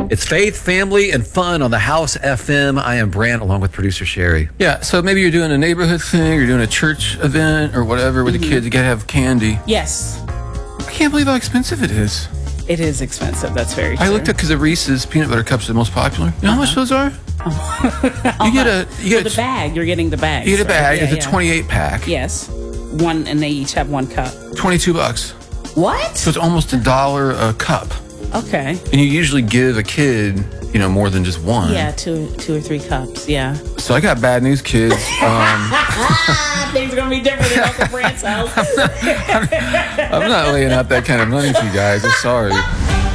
It's faith, family, and fun on the House FM. I am Brant, along with producer Sherry. Yeah, so maybe you're doing a neighborhood thing, you're doing a church event or whatever with the kids. You gotta have candy. Yes. I can't believe how expensive it is. It is expensive. That's very true. I looked up because the Reese's peanut butter cups are the most popular. You know how much those are? You get the bag. You're getting the bag. You get a bag. It's a 28 pack. Yes. One, and they each have one cup. $22. What? So it's almost $1 a cup. Okay. And you usually give a kid, more than just one. Yeah, two or three cups. Yeah. So I got bad news, kids. Things are gonna be different in Uncle Brant's house. I'm not laying out that kind of money for you guys. I'm sorry.